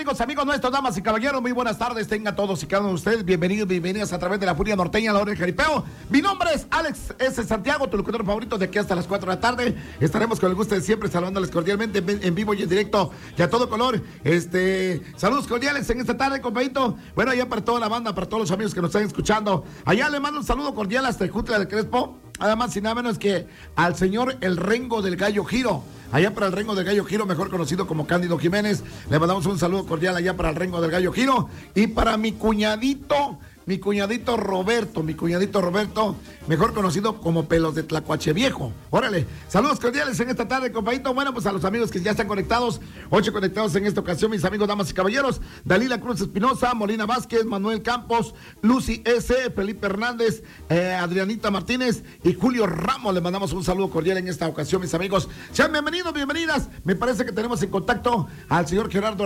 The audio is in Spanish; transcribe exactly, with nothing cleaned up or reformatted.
amigos, amigos nuestros, damas y caballeros, muy buenas tardes, tengan todos y cada uno de ustedes bienvenidos, bienvenidas a través de la Furia Norteña, la hora del jaripeo. Mi nombre es Alex S. Santiago, tu locutor favorito. De aquí hasta las cuatro de la tarde estaremos con el gusto de siempre saludándoles cordialmente en vivo y en directo y a todo color. Este, saludos cordiales en esta tarde, compañito. Bueno, allá para toda la banda, para todos los amigos que nos están escuchando. Allá le mando un saludo cordial hasta el Jutla del Crespo. Además, sin nada menos que al señor El Rengo del Gallo Giro. Allá para el Rengo del Gallo Giro, mejor conocido como Cándido Jiménez. Le mandamos un saludo cordial allá para el Rengo del Gallo Giro. Y para mi cuñadito, mi cuñadito Roberto, mi cuñadito Roberto, mejor conocido como Pelos de Tlacuache Viejo. Órale, saludos cordiales en esta tarde, compañito. Bueno, pues a los amigos que ya están conectados, ocho conectados en esta ocasión, mis amigos, damas y caballeros. Dalila Cruz Espinosa, Molina Vázquez, Manuel Campos, Lucy S., Felipe Hernández, eh, Adrianita Martínez y Julio Ramos. Le mandamos un saludo cordial en esta ocasión, mis amigos. Sean bienvenidos, bienvenidas. Me parece que tenemos en contacto al señor Gerardo